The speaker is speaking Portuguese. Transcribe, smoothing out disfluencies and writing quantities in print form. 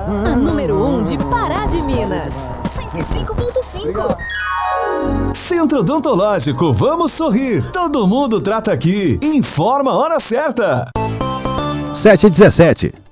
A número 1 de Pará de Minas. 105.5. Centro Odontológico, vamos sorrir. Todo mundo trata aqui. Informa a hora certa. 7h17.